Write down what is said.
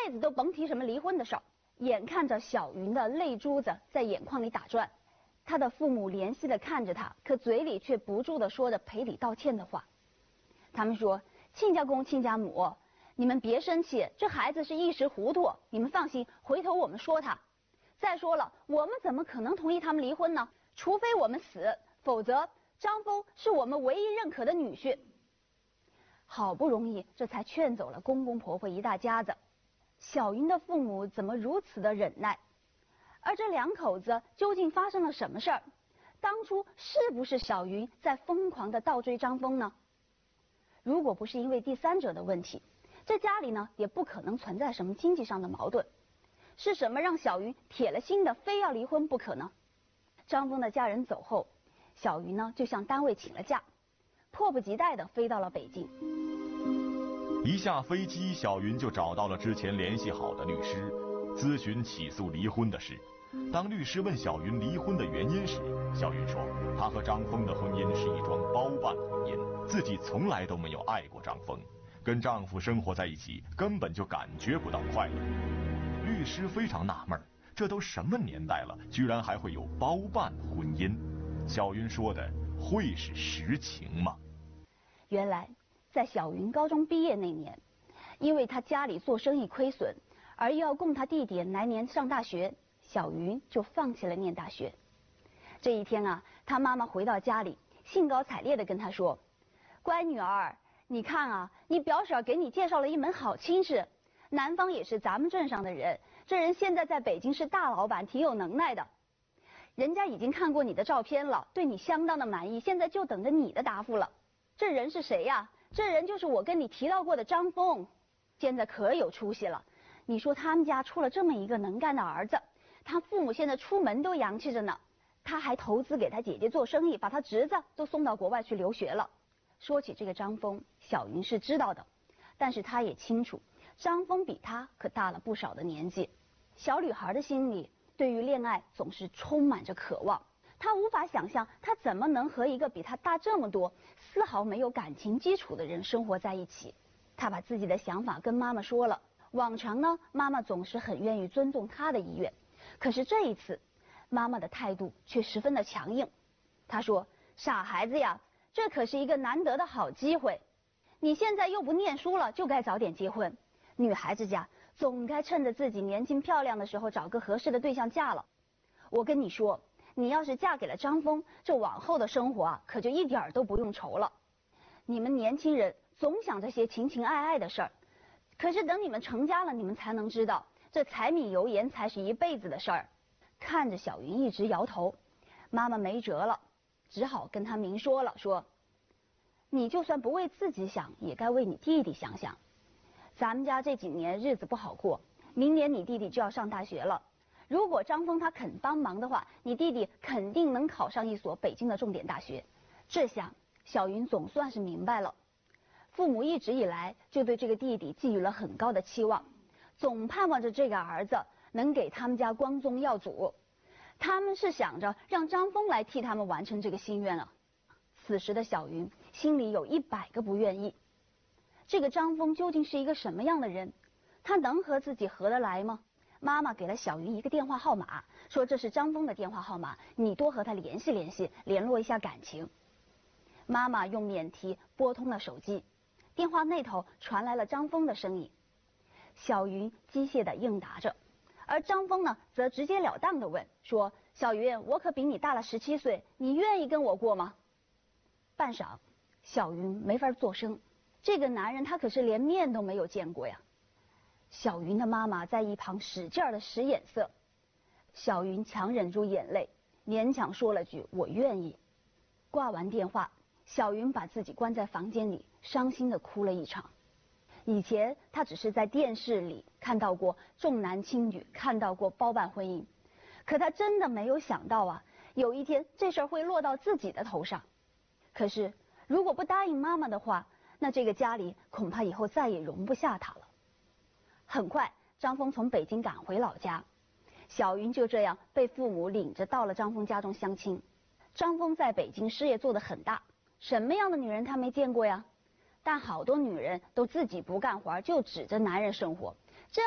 辈子都甭提什么离婚的事儿。眼看着小云的泪珠子在眼眶里打转，她的父母怜惜地看着她，可嘴里却不住地说着赔礼道歉的话。他们说：“亲家公亲家母，你们别生气，这孩子是一时糊涂，你们放心，回头我们说他。再说了，我们怎么可能同意他们离婚呢？除非我们死，否则张峰是我们唯一认可的女婿。”好不容易这才劝走了公公婆婆一大家子。小云的父母怎么如此的忍耐？而这两口子究竟发生了什么事儿？当初是不是小云在疯狂的倒追张峰呢？如果不是因为第三者的问题，这家里呢也不可能存在什么经济上的矛盾。是什么让小云铁了心的非要离婚不可呢？张峰的家人走后，小云呢就向单位请了假，迫不及待的飞到了北京。 一下飞机，小云就找到了之前联系好的律师，咨询起诉离婚的事。当律师问小云离婚的原因时，小云说她和张峰的婚姻是一桩包办婚姻，自己从来都没有爱过张峰，跟丈夫生活在一起根本就感觉不到快乐。律师非常纳闷，这都什么年代了，居然还会有包办婚姻？小云说的会是实情吗？ 原来在小云高中毕业那年，因为她家里做生意亏损，而又要供她弟弟来年上大学，小云就放弃了念大学。这一天啊，她妈妈回到家里，兴高采烈地跟她说：“乖女儿，你看啊，你表婶给你介绍了一门好亲事，男方也是咱们镇上的人，这人现在在北京是大老板，挺有能耐的。人家已经看过你的照片了，对你相当的满意，现在就等着你的答复了。这人是谁呀？这人就是我跟你提到过的张峰，现在可有出息了。你说他们家出了这么一个能干的儿子，他父母现在出门都洋气着呢。他还投资给他姐姐做生意，把他侄子都送到国外去留学了。”说起这个张峰，小云是知道的，但是她也清楚，张峰比她可大了不少的年纪。小女孩的心里对于恋爱总是充满着渴望，她无法想象她怎么能和一个比她大这么多、丝毫没有感情基础的人生活在一起。她把自己的想法跟妈妈说了，往常呢，妈妈总是很愿意尊重她的意愿，可是这一次，妈妈的态度却十分的强硬。她说：“傻孩子呀，这可是一个难得的好机会，你现在又不念书了，就该早点结婚。女孩子家总该趁着自己年轻漂亮的时候找个合适的对象嫁了。我跟你说，你要是嫁给了张峰，这往后的生活啊，可就一点都不用愁了。你们年轻人总想这些情情爱爱的事儿，可是等你们成家了，你们才能知道，这柴米油盐才是一辈子的事儿。”看着小云一直摇头，妈妈没辙了，只好跟她明说了，说：“你就算不为自己想，也该为你弟弟想想。咱们家这几年日子不好过，明年你弟弟就要上大学了。如果张峰他肯帮忙的话，你弟弟肯定能考上一所北京的重点大学。”这下小云总算是明白了，父母一直以来就对这个弟弟寄予了很高的期望，总盼望着这个儿子能给他们家光宗耀祖。他们是想着让张峰来替他们完成这个心愿啊。此时的小云心里有100个不愿意。这个张峰究竟是一个什么样的人？他能和自己合得来吗？妈妈给了小云一个电话号码，说这是张峰的电话号码，你多和他联系联系，联络一下感情。妈妈用免提拨通了手机，电话那头传来了张峰的声音。小云机械地应答着，而张峰呢，则直截了当地问说：“小云，我可比你大了17岁，你愿意跟我过吗？”半晌，小云没法作声。这个男人他可是连面都没有见过呀。小云的妈妈在一旁使劲地使眼色，小云强忍住眼泪，勉强说了句：“我愿意。”挂完电话，小云把自己关在房间里，伤心地哭了一场。以前她只是在电视里看到过重男轻女，看到过包办婚姻，可她真的没有想到啊，有一天这事儿会落到自己的头上。可是如果不答应妈妈的话，那这个家里恐怕以后再也容不下她了。很快，张峰从北京赶回老家，小云就这样被父母领着到了张峰家中相亲。张峰在北京事业做得很大，什么样的女人他没见过呀？但好多女人都自己不干活，就指着男人生活，